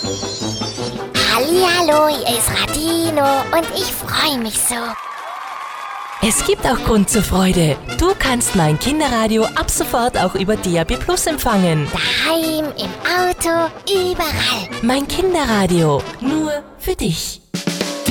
Hallihallo, hier ist Radino und ich freue mich so. Es gibt auch Grund zur Freude. Du kannst mein Kinderradio ab sofort auch über DAB+ empfangen. Daheim, im Auto, überall. Mein Kinderradio, nur für dich.